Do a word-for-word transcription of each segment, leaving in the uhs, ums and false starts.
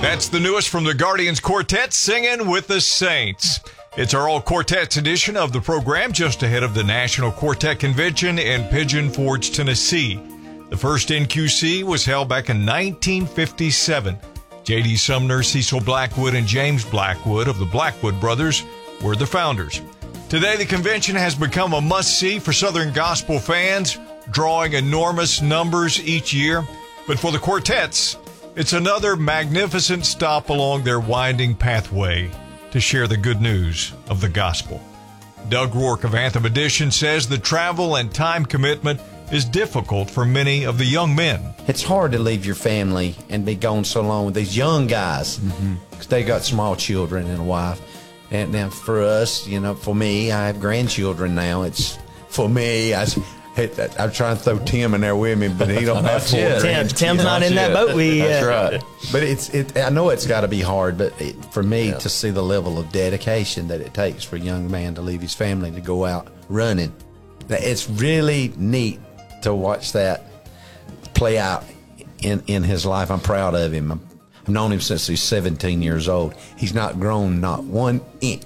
That's the newest from the Guardians Quartet, Singing with the Saints. It's our all-quartets edition of the program just ahead of the National Quartet Convention in Pigeon Forge, Tennessee. The first N Q C was held back in nineteen fifty-seven. J D. Sumner, Cecil Blackwood, and James Blackwood of the Blackwood Brothers were the founders. Today, the convention has become a must-see for Southern gospel fans, drawing enormous numbers each year. But for the quartets, it's another magnificent stop along their winding pathway to share the good news of the gospel. Doug Rourke of Anthem Edition says the travel and time commitment is difficult for many of the young men. It's hard to leave your family and be gone so long with these young guys, because mm-hmm. they got small children and a wife. And now for us, you know, for me, I have grandchildren now. It's for me, I, I'm trying to throw Tim in there with me, but he don't have four Tim, Tim's not in that boat. We, That's uh, right. But it's, it, I know it's got to be hard, but it, for me yeah. to see the level of dedication that it takes for a young man to leave his family to go out running, it's really neat to watch that play out in, in his life. I'm proud of him. I'm, I've known him since he's seventeen years old. He's not grown not one inch.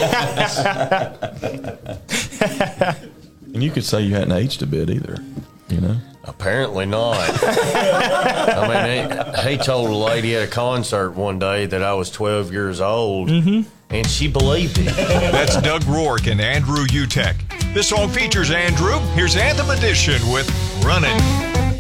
And you could say you hadn't aged a bit either, you know? Apparently not. I mean, he, he told a lady at a concert one day that I was twelve years old, mm-hmm. and she believed it. That's Doug Rourke and Andrew Utek. This song features Andrew. Here's Anthem Edition with Runnin'.